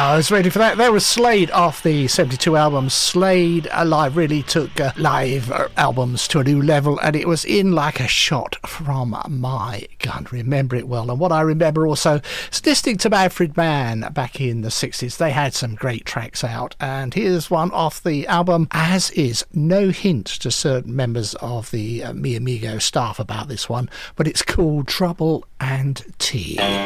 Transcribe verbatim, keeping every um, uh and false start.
I was ready for that. There was Slade off the seventy-two album Slade Alive. Really took uh, live uh, albums to a new level, and it was in like a shot from my gun. Remember it well. And what I remember also is listening to Manfred Mann back in the sixties. They had some great tracks out, and here's one off the album, as is no hint to certain members of the uh, Mi Amigo staff about this one, but it's called Trouble and Tea.